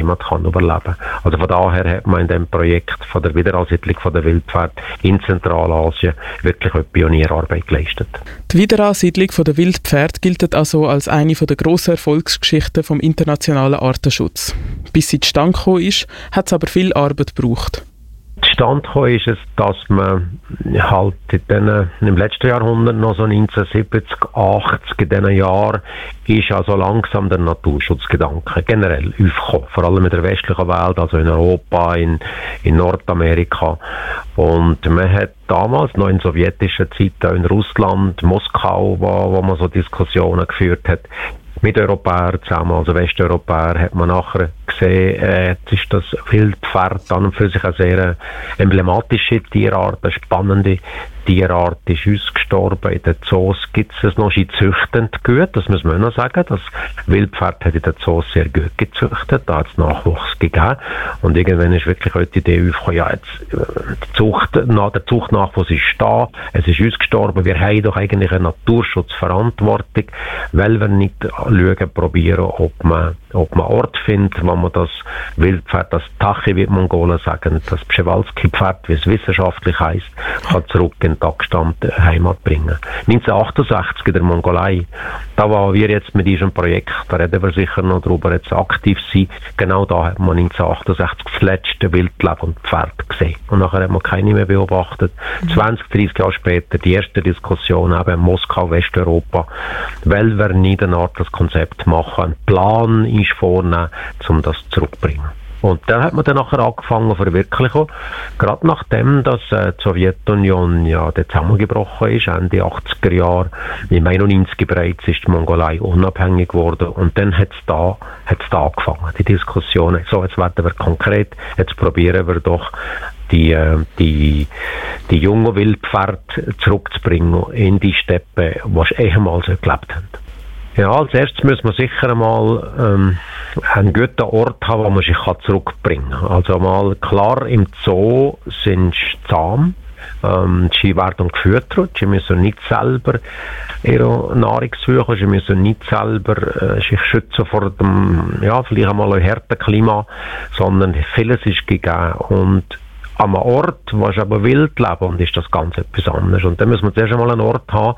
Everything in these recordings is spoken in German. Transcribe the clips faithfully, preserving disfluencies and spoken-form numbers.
Heimat kann überleben. Also von daher hat man in dem Projekt von der Wiederansiedlung von der Wildpferde in Zentralasien wirklich eine Pionierarbeit geleistet. Die Wiederansiedlung von der Wildpferde gilt also als eine der grossen Erfolgsgeschichten vom internationalen Artenschutz. Bis sie zustande gekommen ist, hat es aber viel Arbeit gebraucht. Zustande gekommen ist es, dass man halt in den, im letzten Jahrhundert, noch so neunzehnhundertsiebzig, achtzig, in diesen Jahren, ist also langsam der Naturschutzgedanke generell aufgekommen. Vor allem in der westlichen Welt, also in Europa, in, in Nordamerika. Und man hat damals, noch in sowjetischer Zeit, auch in Russland, Moskau, wo, wo man so Diskussionen geführt hat, mit Europäern zusammen, also Westeuropäer, hat man nachher gesehen, äh, jetzt ist das Wildpferd an und für sich eine sehr emblematische Tierart, eine spannende Tierart, ist ausgestorben. In den Zoos gibt es noch, sie züchtend gut, das muss man auch noch sagen. Das Wildpferd hat in den Zoos sehr gut gezüchtet, da hat es Nachwuchs gegeben. Und irgendwann ist wirklich heute die Idee aufgekommen, ja, jetzt, die Zucht, na, der Zuchtnachwuchs ist da, es ist ausgestorben, wir haben doch eigentlich eine Naturschutzverantwortung, weil wir nicht schauen, probieren, ob man, ob man Ort findet, wo man das Wildpferd, das Tachi, wie die Mongolen sagen, das Przewalski-Pferd, wie es wissenschaftlich heisst, kann zurück in die angestammte Heimat bringen. neunzehnhundertachtundachtzig in der Mongolei, da waren wir jetzt mit diesem Projekt, da reden wir sicher noch darüber, jetzt aktiv sein, genau da hat man neunzehnhundertachtundachtzig das letzte wildlebende Pferd gesehen. Und nachher hat man keine mehr beobachtet. Mhm. zwanzig, dreißig Jahre später die erste Diskussion eben in Moskau, Westeuropa, weil wir nicht eine Art das Konzept machen, einen Plan ist vornehmen, um das zurückzubringen. Und dann hat man dann nachher angefangen zu verwirklichen, gerade nachdem, dass äh, die Sowjetunion ja zusammengebrochen ist, Ende achtziger Jahre, im einundneunzig bereits ist die Mongolei unabhängig geworden und dann hat es da, hat's da angefangen, die Diskussionen. So, jetzt werden wir konkret, jetzt probieren wir doch die, äh, die, die jungen Wildpferde zurückzubringen in die Steppe, die ehemals gelebt haben. Ja, als erstes muss man sicher einmal ähm, einen guten Ort haben, wo man sich zurückbringen kann. Also mal klar, im Zoo sind sie zahm, ähm, sie werden gefüttert, sie müssen nicht selber ihre Nahrung suchen, sie müssen nicht selber äh, sich schützen vor dem, ja, vielleicht einmal ein harten Klima, sondern vieles ist gegeben. Und am Ort, wo es aber wild leben, und ist das ganz etwas anderes. Und dann muss man zuerst einmal einen Ort haben,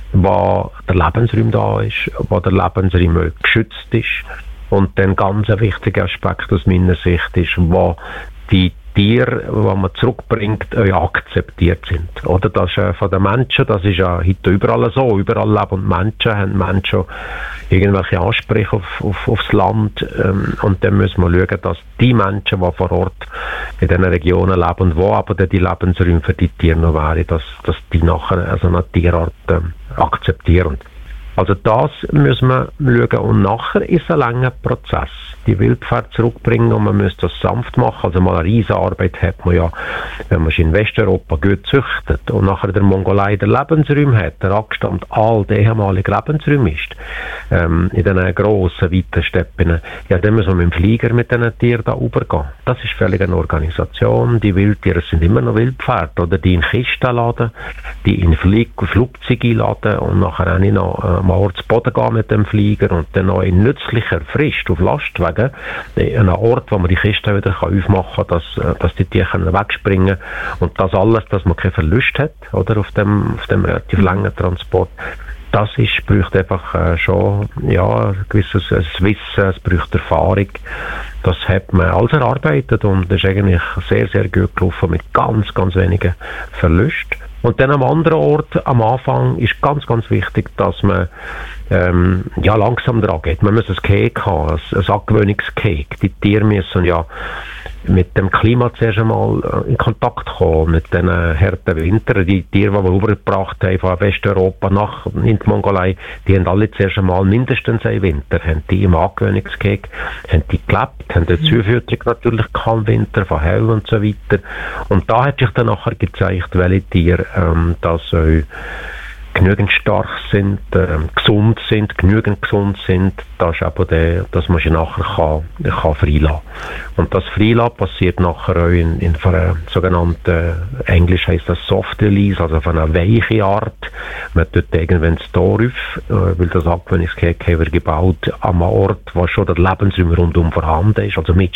wo der Lebensraum da ist, wo der Lebensraum geschützt ist. Und dann ganz ein wichtiger Aspekt aus meiner Sicht ist, wo die Tiere, die man zurückbringt, auch akzeptiert sind. Oder das ist äh, von den Menschen, das ist ja heute überall so, überall leben Menschen, haben Menschen irgendwelche Ansprüche auf, auf, aufs Land, ähm, und dann müssen wir schauen, dass die Menschen, die vor Ort in diesen Regionen leben, wo aber dann die Lebensräume für die Tiere noch wären, dass, dass die nachher also eine Tierart ähm, akzeptieren. Also das müssen wir schauen. Und nachher ist ein langer Prozess. Die Wildpferde zurückbringen und man muss das sanft machen. Also mal eine Riesenarbeit hat man ja, wenn man es in Westeuropa gut züchtet und nachher der Mongolei der Lebensraum hat, der angestammt all der ehemalige Lebensraum ist, ähm, in diesen grossen, weiten Steppen, ja, dann muss man mit dem Flieger mit diesen Tieren da rübergehen. Das ist völlig eine Organisation. Die Wildtiere sind immer noch Wildpferde, oder die in Kisten laden, die in Flieg- Flugzeuge laden und nachher auch nicht noch äh, mal zu Boden gehen mit dem Flieger und dann noch in nützlicher Frist auf Lastwagen an einen Ort, wo man die Kiste wieder aufmachen kann, dass, dass die Tiere wegspringen können. Und das alles, dass man keinen Verlust hat, oder, auf dem, auf dem relativ langen Transport. Das ist, braucht einfach äh, schon ja, ein gewisses ein Wissen, es braucht Erfahrung. Das hat man alles erarbeitet und das ist eigentlich sehr, sehr gut gelaufen mit ganz, ganz wenigen Verlusten. Und dann am anderen Ort, am Anfang, ist ganz, ganz wichtig, dass man ähm, ja, langsam dran geht. Man muss ein Gehege haben, ein, ein Angewöhnungsgehege. Die Tiere müssen ja mit dem Klima zuerst einmal in Kontakt kommen, mit den harten Wintern. Die Tiere, die wir rübergebracht haben von Westeuropa nach in die Mongolei, die haben alle zuerst einmal mindestens einen Winter, haben die im Angewöhnungsgehege, haben die gelebt, haben die Zuführung natürlich im Winter, von Heu und so weiter. Und da hat sich dann nachher gezeigt, welche Tiere ähm, das äh, genügend stark sind, äh, gesund sind, genügend gesund sind, dass, aber der, dass man sie nachher kann, kann freilassen. Und das Freilassen passiert nachher auch in, in einer sogenannten, Englisch heisst das Soft Release, also von einer weichen Art. Man tut irgendwann das Tor auf, äh, weil das Abgewöhnungsgehege haben wir gebaut an einem Ort, wo schon der Lebensraum rundum vorhanden ist, also mit